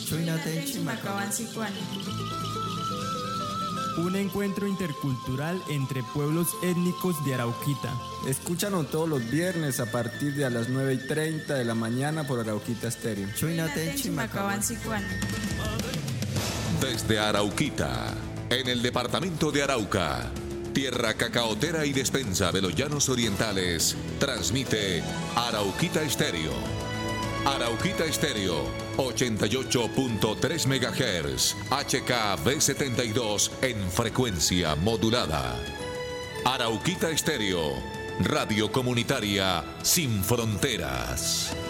Un encuentro intercultural entre pueblos étnicos de Arauquita. Escúchanos todos los viernes a partir de las 9:30 de la mañana por Arauquita Estéreo. Desde Arauquita, en el departamento de Arauca, tierra cacaotera y despensa de los llanos orientales, transmite Arauquita Estéreo. Arauquita Estéreo, 88.3 MHz, HKV72 en frecuencia modulada. Arauquita Estéreo, radio comunitaria sin fronteras.